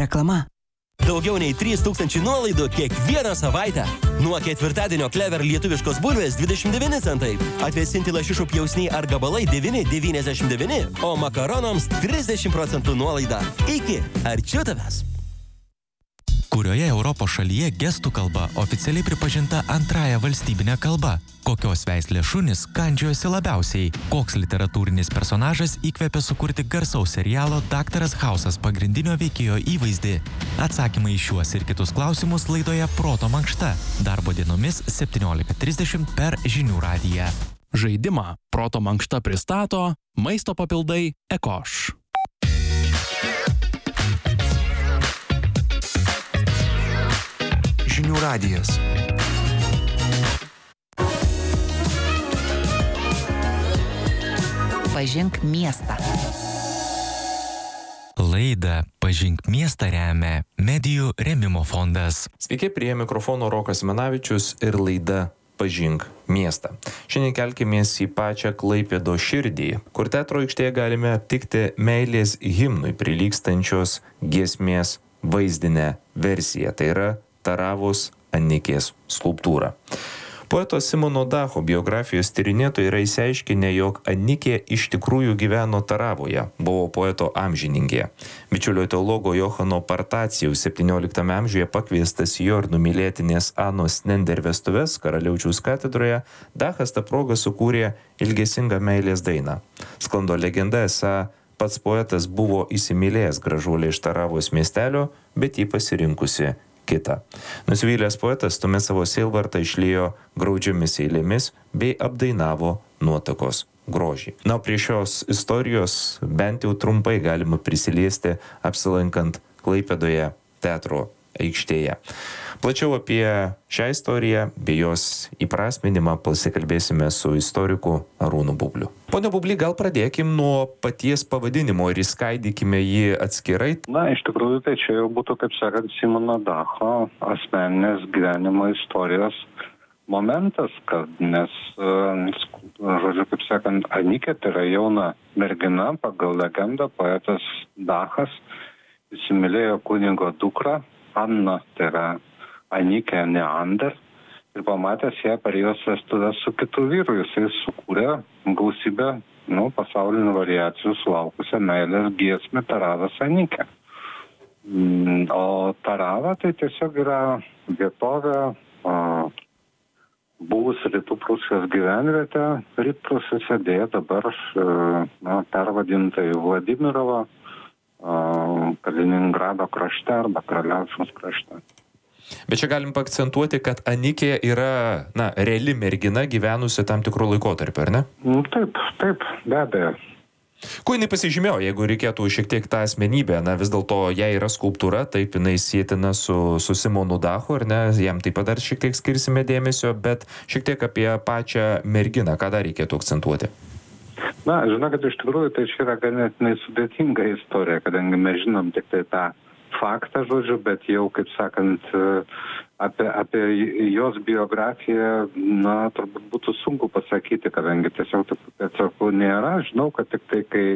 Reklama. Daugiau nei 3000 nuolaidų kiekvieną savaitę. Nuo ketvirtadienio Clever lietuviškos bulvės 29 centai. Atvėsinti lašišų pjausniai ar gabalai 9,99, o makaronams 30% nuolaida. Iki arčiau tavęs. Kurioje Europos šalyje gestų kalba oficialiai pripažinta antrąja valstybinė kalba? Kokios veislės šunys kandžiojosi labiausiai? Koks literatūrinis personažas įkvėpė sukurti garsaus serialo Daktaras Hausas pagrindinio veikėjo įvaizdį? Atsakymai į šiuos ir kitus klausimus laidoje Proto mankšta. Darbo dienomis 17:30 per Žinių radiją. Žaidimą Proto mankšta pristato maisto papildai Ekoš. Žinių radijas. Pažink miestą. Laidą Pažink miestą remia Medijų rėmimo fondas. Sveiki, prie mikrofono Rokas Manavičius ir laida Pažink miestą. Šiandien kelkimės į pačią Klaipėdos širdį, kur teatro aikštėje galime aptikti meilės himnui prilygstančios giesmės vaizdinę versiją. Tai yra Taravos Anikės skulptūra. Poeto Simono Dacho biografijos tyrinėtojai yra išsiaiškinę, jog Anikė iš tikrųjų gyveno Taravoje, buvo poeto amžininkė. Bičiulio teologo Johano Partacijaus 17 amžiuje pakviestas jo ir numylėtinės Anos Nender vestuves Karaliaučiaus katedroje, Dachas tą progą sukūrė ilgesingą meilės dainą. Sklando legenda, esą pats poetas buvo įsimylėjęs gražuolę iš Taravos miestelio, bet jį pasirinkusi kitą. Nusivylęs poetas tuomet savo sielvartą išliejo graudžiomis eilėmis bei apdainavo nuotakos grožį. Na, prie šios istorijos bent jau trumpai galima prisiliesti apsilankant Klaipėdoje teatro aikštėje. Plačiau apie šią istoriją bei jos įprasminimą pasikalbėsime su istoriku Arūnu Bubliu. Pone Bubli, gal pradėkim nuo paties pavadinimo ir įskaidykime jį atskirai. Na, iš tikrųjų, tai čia jau būtų, kaip sakant, Simono Dacho asmeninės gyvenimo istorijos momentas, kad nes, žodžiu, kaip sakant, Anikė tai yra jauna mergina, pagal legendą poetas Dachas įsimylėjo kunigo dukrą, Anna, tai yra Anikė Neander, ir pamatęs ją per jos vestuvės su kitu vyru, jisai sukūrė gausybę, pasaulinių variacijų sulaukusią meilės giesmę Taravas Anikė. O Tarava tai tiesiog yra vietovė, buvusi Rytų Prūsijos gyvenvietė, rytprūsiuose dėja dabar pervadinta į Vladimirovą, Kaliningrado krašte arba Kraliaučiaus krašte. Bet čia galim paakcentuoti, kad Anikė yra, reali mergina gyvenusi tam tikrų laikotarpių, ar ne? Taip, be abejo. Kuo jinai pasižymėjo, jeigu reikėtų šiek tiek tą asmenybę, vis dėlto jai yra skulptūra, taip jinai sietina su Simonu Dachu, ar ne, jam taip pat dar šiek tiek skirsime dėmesio, bet šiek tiek apie pačią merginą, ką dar reikėtų akcentuoti? Na, žinokit, iš tikrųjų, tai čia yra ganėtinai sudėtinga istorija, kadangi mes žinom tik tai tą faktą, žodžiu, bet jau, kaip sakant, apie jos biografiją, turbūt būtų sunku pasakyti, kadangi tiesiog atsakų nėra. Žinau, kad tik tai, kai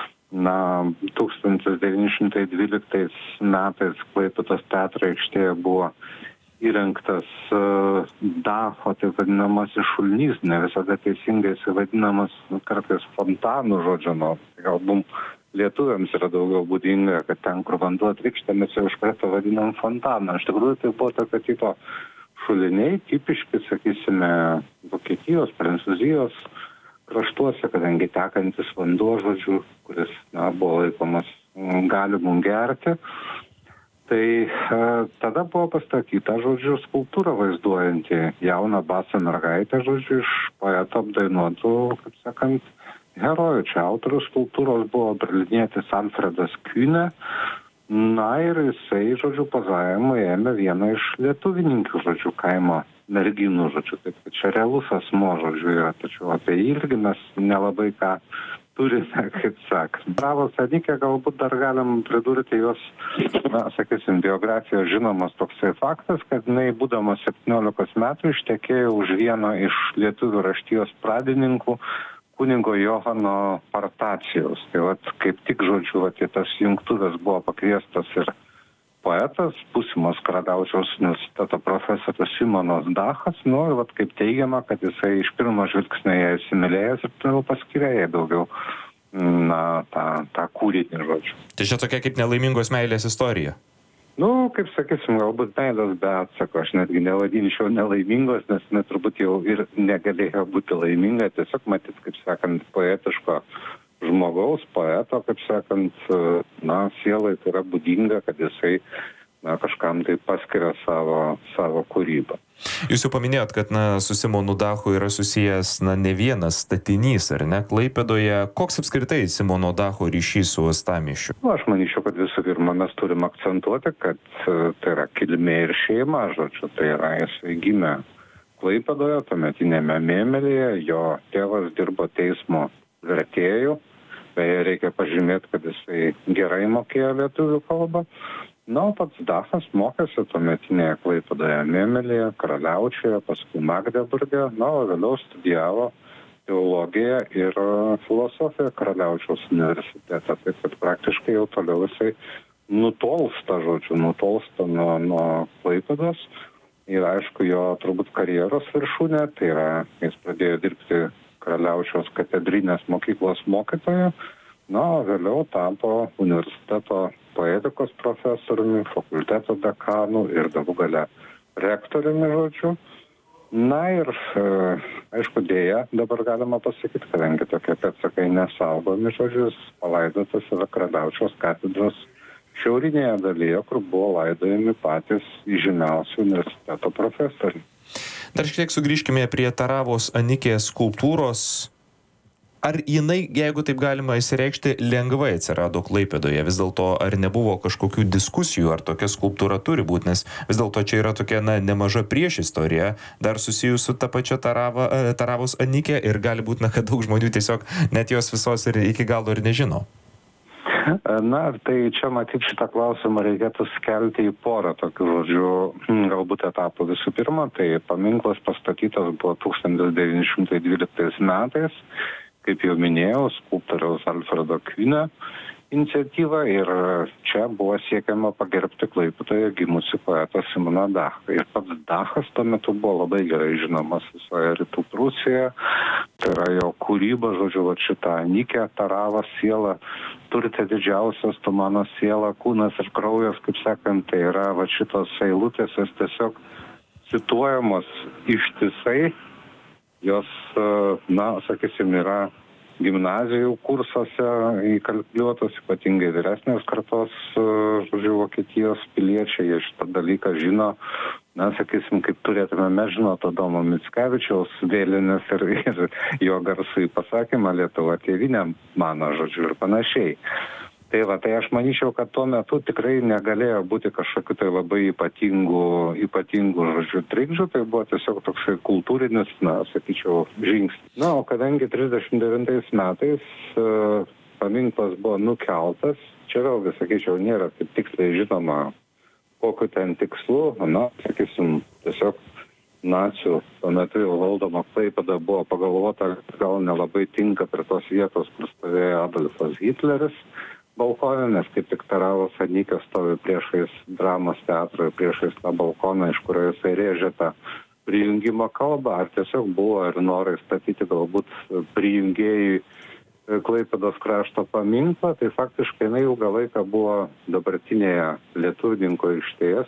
1912 metais Klaipėdos teatro aikštėje buvo įrengtas Dacho, taip vadinamasis šulinys, ne visada teisingai jis vadinamas kartais fontanų, žodžiu, galbūt lietuviams yra daugiau būdinga, kad ten, kur vanduo trykšta, mes jau iš karto vadinam fontaną. Iš tikrųjų, tai buvo tokio tipo šuliniai, tipiški, sakysime, Vokietijos, Prancūzijos kraštuose, kadangi tekantis vanduo, žodžiu, kuris buvo laikomas galimų gerti. Tai tada buvo pastatyta, žodžiu, skulptūra vaizduojanti jauną basą mergaitę, žodžiu, iš poeto apdainuotų, kaip sakant, herojų. Čia autorius skulptūros buvo berlinietis Alfredas Kühne. Ir jisai, žodžiu, pozavimą ėmė vieną iš lietuvininkių, žodžiu, kaimo merginų, žodžiu. Taip, kad čia realus asmo, žodžiu, yra. Tačiau apie jį irgi mes nelabai ką turime, kaip sakant. Taravos Anikė galbūt dar galim pridurti jos, sakysim, biografijos žinomas toksai faktas, kad jinai, būdama 17 metų, ištekėjo už vieno iš lietuvių raštijos pradininkų, kunigo Johano Partacijaus. Tai kaip tik, žodžiu, į tas jungtuvės buvo pakviestas ir poetas, būsimas Karaliaučiaus universiteto profesorius Simonas Dachas, ir vat kaip teigiama, kad jisai iš pirmo žvilgsnio ją įsimylėjęs ir toliau paskyrė jai daugiau tą kūrinį, žodžiu. Tai čia tokia kaip nelaimingos meilės istorija. Kaip sakysim, galbūt meilės be atsako, aš netgi nevadinčiau nelaimingos, nes turbūt jau ir negalėjo būti laiminga, tiesiog matyt, kaip sakant, poetiško žmogaus, poeto, kaip sakant, sielai tai yra būdinga, kad jisai kažkam tai paskiria savo kūrybą. Jūs jau paminėjot, kad su Simonu Dachu yra susijęs ne vienas statinys, ar ne, Klaipėdoje. Koks apskritai Simono Dacho ryšys su uostamiesčiu? Aš manyčiau, kad visų pirma mes turim akcentuoti, kad tai yra kilmė ir šeima, žodžiu, tai yra jisai gimė Klaipėdoje, tuometinėme Mėmelyje, jo tėvas dirbo teismo vertėju, beje, reikia pažymėti, kad jisai gerai mokėjo lietuvių kalbą. Pats Dachas mokėsi tuometinėje Klaipėdoje Mėmelyje, Karaliaučiuje, paskui Magdeburge, o vėliau studijavo teologiją ir filosofiją Karaliaučiaus universitete. Taip kad praktiškai jau toliau jisai nutolsta nuo Klaipėdos. Ir aišku, jo turbūt karjeros viršūnė, tai yra, jis pradėjo dirbti Karaliaučiaus katedrinės mokyklos mokytoju, vėliau tapo universiteto poetikos profesoriumi, fakulteto dekanu ir galų gale rektoriumi, žodžiu. Ir, aišku, dėja, dabar galima pasakyti, kadangi tokie pėdsakai nesaugomi, žodžiu, palaidotas yra Karaliaučiaus katedros šiaurinėje dalyje, kur buvo laidojami patys žymiausi universiteto profesoriai. Dar šiek tiek sugrįžkime prie Taravos Anikės skulptūros. Ar jinai, jeigu taip galima įsireikšti, lengvai atsirado Klaipėdoje? Vis dėlto, ar nebuvo kažkokių diskusijų, ar tokia skulptūra turi būti? Nes vis dėlto čia yra tokia nemaža priešistorija, dar susijus su ta pačia Taravos Anikė ir gali būti, kad daug žmonių tiesiog net jos visos ir iki galo ir nežino. Tai čia matyti šitą klausimą reikėtų skelti į porą tokių žodžių, galbūt etapų. Visų pirma, tai paminklas pastatytas buvo 1912 metais, kaip jau minėjau, skulptoriaus Alfredo Kvine iniciatyva ir čia buvo siekiama pagerbti Klaipėdoje gimusi poetą Simoną Dachą. Ir pats Dachas tuo metu buvo labai gerai žinomas visoje rytų Prūsijoje. Tai yra jo kūryba, žodžiu, šitą Anikę, Taravą sielą, turite didžiausias tu mano siela, kūnas ir kraujas, kaip sakant, tai yra šitos eilutės, jos tiesiog cituojamos ištisai. Jos, sakysim, yra gimnazijų kursuose įkalkuliuotos, ypatingai vyresnės kartos, žodžiu, Vokietijos piliečiai, jie šitą dalyką žino, sakysim, kaip turėtume mes žinoti Adomo Mickevičiaus vėlinės ir jo garsų į pasakymą Lietuva tėvynė mano, žodžiu, ir panašiai. Tai aš manyčiau, kad tuo metu tikrai negalėjo būti kažkokiu tai labai ypatingų, žodžiu, trikdžių, tai buvo tiesiog toksai kultūrinis, sakyčiau, žingsnis. O kadangi 39 metais paminklas buvo nukeltas, čia vėlgi, sakyčiau, nėra taip tiksliai žinoma, kokiu ten tikslu, sakysim, tiesiog nacių tuo metu jau valdoma Klaipėda buvo pagalvota, gal nelabai tinka prie tos vietos, kur stovėjo Adolfas Hitleris balkoną, nes kaip tik Taravos Anikė stovi priešais dramos teatro ir priešais tą balkoną, iš kurio jisai rėžė tą prijungimo kalbą, ar tiesiog buvo ir norai statyti galbūt prijungėjui Klaipėdos krašto paminklą, tai faktiškai jinai ilgą laiką buvo dabartinėje Lietuvininkų aikštėje,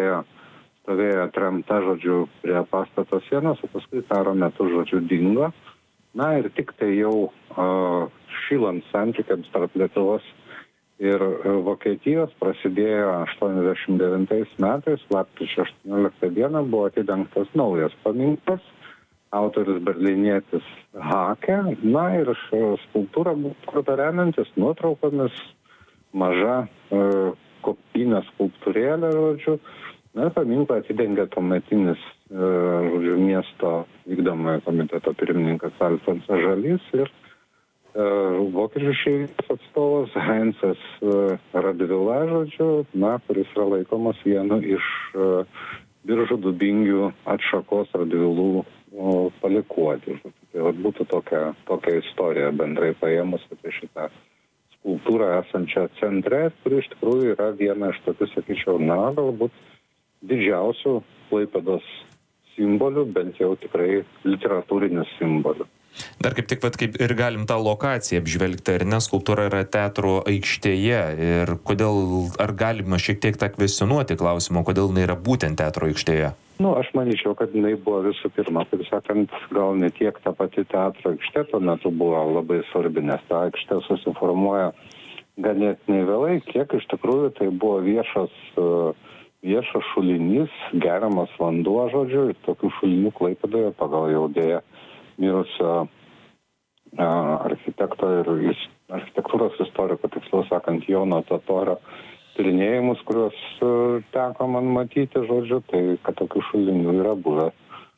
stovėjo atremta, žodžiu, prie pastato sienos, o paskui karo metu, žodžiu, dingo. Ir tik tai jau šylant santykiams tarp Lietuvos ir Vokietijos prasidėjo 89 metais, lapkričio 18 dieną buvo atidengtas naujas paminklas, autorius berlynietis Hake, ir skulptūra buvo kurta remiantis nuotraukomis, maža kopinė skulptūrėlė, žodžiu, paminklą atidengė tuometinis, žodžiu, miesto vykdomojo komiteto pirmininkas Alfonsas Žalys ir vokiečių šeimos atstovas Heinzas Radvila, žodžiu, kuris yra laikomas vienu iš Biržų Dubingių atšakos Radvilų palikuonių. Tai būtų tokia istorija bendrai paėmus apie šitą kultūrą esančią centre, kuri iš tikrųjų yra viena iš tokių, sakyčiau, galbūt didžiausių Klaipėdos simbolių, bent jau tikrai literatūrinių simbolių. Dar kaip tik kaip ir galim tą lokaciją apžvelgti, ar ne, skulptūra yra teatro aikštėje ir kodėl, ar galima šiek tiek tą kvestionuoti klausimą, kodėl jinai yra būtent teatro aikštėje? Aš manyčiau, kad jinai buvo visų pirma, kaip sakant, gal ne tiek ta pati teatro aikštė tuo metu buvo labai svarbi, nes ta aikštė susiformuoja ganėtinai vėlai, kiek iš tikrųjų tai buvo viešas šulinys, geriamas vanduo, žodžiu, ir tokių šulinių Klaipėdoje pagal jau dėja mirusio architekto ir architektūros istoriko, tiksliau sakant, Jono Totorio tyrinėjimus, kuriuos teko man matyti, žodžiu, tai kad tokių šulinių yra buvę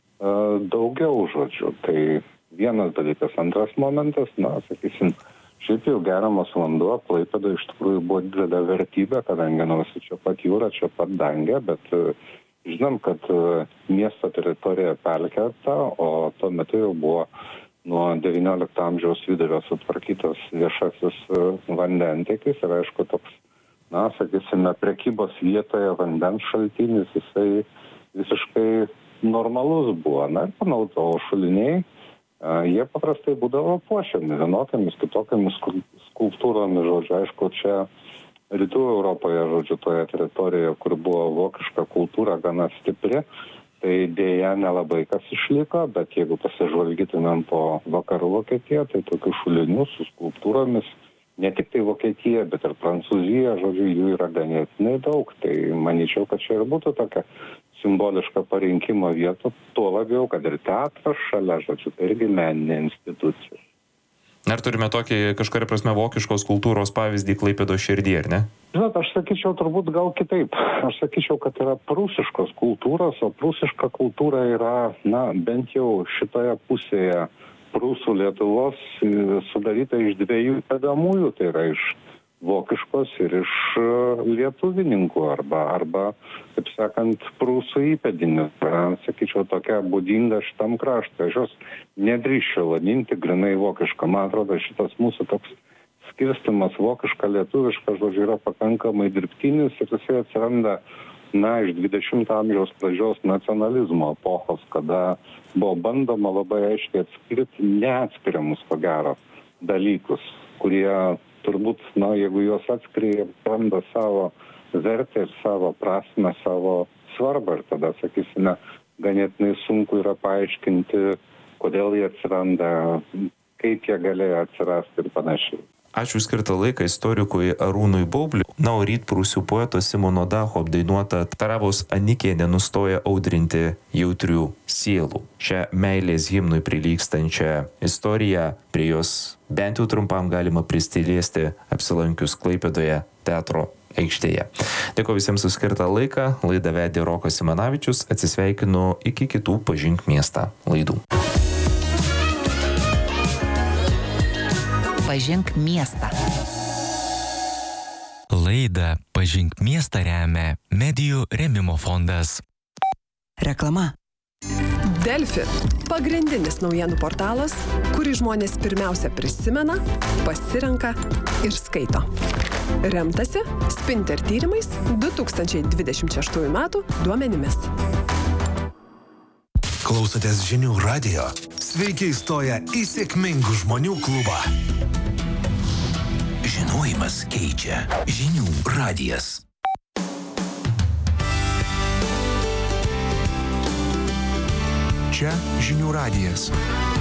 daugiau, žodžiu. Tai vienas dalykas. Antras momentas, sakysim, šiaip jau geriamas vanduo Klaipėdoje iš tikrųjų buvo didelė vertybė, kadangi čia pat jūra, čia pat dangė, bet žinom, kad miesto teritorija pelkėta, o tuo metu jau buvo nuo XIX amžiaus vidurio sutvarkytas viešasis vandentiekis ir aišku toks, sakysime, prekybos vietoje vandens šaltinis, jisai visiškai normalus buvo. Ir panaudojau šuliniai, jie paprastai būdavo puošiami vienokiamis, kitokiamis skulptūromis, žodžiu, aišku, čia Rytų Europoje, žodžiu, toje teritorijoje, kur buvo vokiška kultūra gana stipri, tai dėja nelabai kas išliko, bet jeigu pasižvalgytumėm po vakarų Vokietiją, tai tokių šulinių su skulptūromis, ne tik tai Vokietija, bet ir Prancūzija, žodžiu, jų yra ganėtinai daug. Tai manyčiau, kad čia ir būtų tokia simboliška parinkimo vieta, tuo labiau, kad ir teatras šalia, žodžiu, tai irgi meninė institucija. Ar turime tokį kažkuria prasme vokiškos kultūros pavyzdį Klaipėdos širdyje, ar ne? Žinot, aš sakyčiau turbūt gal kitaip. Aš sakyčiau, kad yra prūsiškos kultūros, o prūsiška kultūra yra, bent jau šitoje pusėje Prūsų Lietuvos sudaryta iš dviejų dedamųjų, tai yra iš vokiškos ir iš lietuvininkų arba kaip sakant, prūsų įpėdinių. Sakyčiau, tokia būdinga šitam kraštui. Aš jos nedrįsčiau vadinti grinai vokišką. Man atrodo, šitas mūsų toks skirstimas vokiška, lietuviška, žodžiu, yra pakankamai dirbtinis ir jisai atsiranda iš 20 amžiaus pradžios nacionalizmo epochos, kada buvo bandoma labai aiškiai atskirti neatskiriamus, ko gero, dalykus, kurie turbūt, jeigu juos atskiria, randa savo vertę ir savo prasmę, savo svarbą ir tada, sakysime, ganėtinai sunku yra paaiškinti, kodėl jie atsiranda, kaip jie galėjo atsirasti ir panašiai. Ačiū skirtą laiką istorikui Arūnui Baubliui. O rytprūsių poeto Simono Dacho apdainuota Taravos Anikė nenustoja audrinti jautrių sielų. Šią meilės himnui prilygstančią istoriją, prie jos bent jau trumpam galima pristiliesti apsilankius Klaipėdoje teatro aikštėje. Dėkuoju visiems už skirtą laiką. Laidą vedė Rokas Simanavičius. Atsisveikinu iki kitų Pažink miestą laidų. Pažink miestą. Laidą Pažink miestą remia Medijų rėmimo fondas. Reklama. Delfi – pagrindinis naujienų portalas, kurį žmonės pirmiausia prisimena, pasirenka ir skaito. Remtasi Spinter tyrimais 2026 metų duomenimis. Klausotės Žinių radijo. Sveiki įstoję į sėkmingų žmonių klubą. Žinojimas keičia. Žinių radijas. Čia Žinių radijas.